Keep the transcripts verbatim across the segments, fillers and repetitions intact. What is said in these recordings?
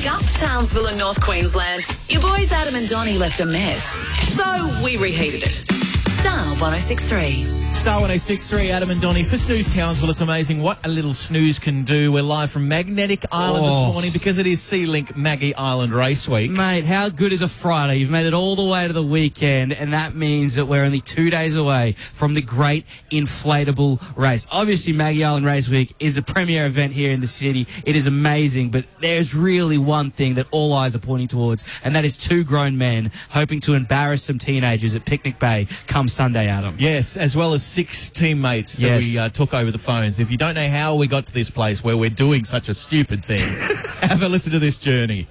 Wake up, Townsville and North Queensland. Your boys Adam and Donnie left a mess, so we reheated it. Star one oh six three. Star one oh six three, Adam and Donnie. For Snooze Townsville, it's amazing what a little snooze can do. We're live from Magnetic Island Oh. this morning because it is Sea-Link Maggie Island Race Week. Mate, how good is a Friday? You've made it all the way to the weekend, and that means that we're only two days away from the great inflatable race. Obviously, Maggie Island Race Week is a premier event here in the city. It is amazing, but there's really one thing that all eyes are pointing towards, and that is two grown men hoping to embarrass some teenagers at Picnic Bay come Sunday, Adam. Yes, as well as six teammates that Yes. we uh, took over the phones. If you don't know how we got to this place where we're doing such a stupid thing, have a listen to this journey.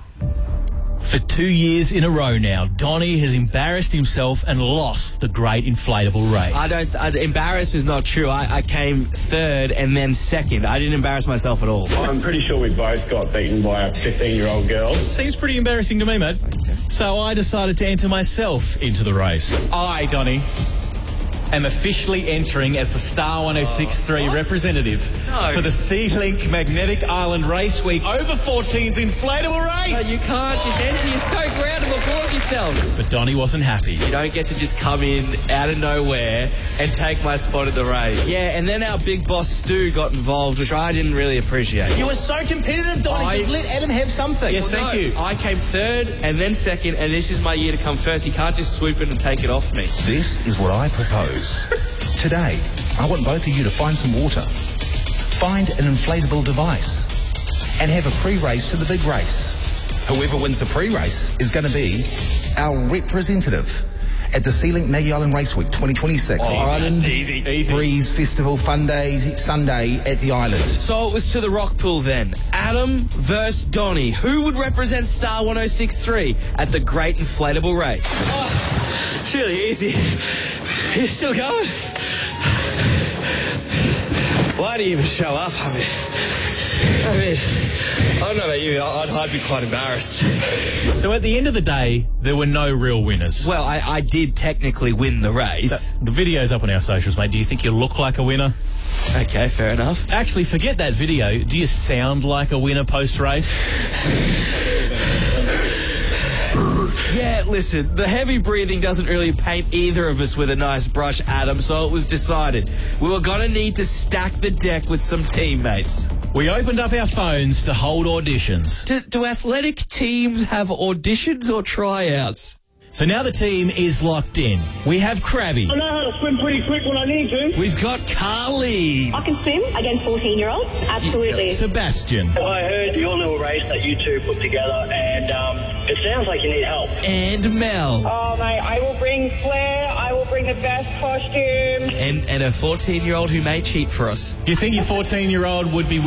For two years in a row now, Donnie has embarrassed himself and lost the great inflatable race. I don't. I, embarrassed is not true. I, I came third and then second. I didn't embarrass myself at all. I'm pretty sure we both got beaten by a fifteen-year-old girl. Seems pretty embarrassing to me, mate. So I decided to enter myself into the race. I, Donnie, am officially entering as the Star one oh six three representative No. for the Sea-Link Magnetic Island Race Week Over fourteens inflatable race. But you can't just enter. You go ground and record yourself. But Donnie wasn't happy. You don't get to just come in out of nowhere and take my spot at the race. Yeah, and then our big boss Stu got involved, which I didn't really appreciate. You were so competitive, Donnie. I- Just let Adam have something. Yes, Well, thank no, you. I came third and then second, and this is my year to come first. You can't just swoop in and take it off me. This is what I propose. Today, I want both of you to find some water, find an inflatable device, and have a pre-race to the big race. Whoever wins the pre-race is going to be our representative at the Sea-Link Maggie Island Race Week twenty twenty-six. Oh, Island easy, easy. Breeze Festival Fun Day Sunday at the island. So it was to the rock pool then. Adam versus Donnie. Who would represent Star one oh six three at the great inflatable race? Oh, it's really easy. You're still going? Why do you even show up? I mean, I mean, I don't know about you. I'd, I'd be quite embarrassed. So at the end of the day, there were no real winners. Well, I, I did technically win the race. The video's up on our socials, mate. Do you think you look like a winner? Okay, fair enough. Actually, forget that video. Do you sound like a winner post-race? Yeah, listen, the heavy breathing doesn't really paint either of us with a nice brush, Adam, so it was decided. We were going to need to stack the deck with some teammates. We opened up our phones to hold auditions. Do, do athletic teams have auditions or tryouts? So now the team is locked in. We have Krabby. I know how to swim pretty quick when I need to. We've got Carly. I can swim against fourteen-year-olds. Absolutely. Sebastian. I heard your little race that you two put together, and um, it sounds like you need help. And Mel. Oh, mate, I will bring flair. I will bring the best costume. And, and a fourteen-year-old who may cheat for us. Do you think your fourteen-year-old would be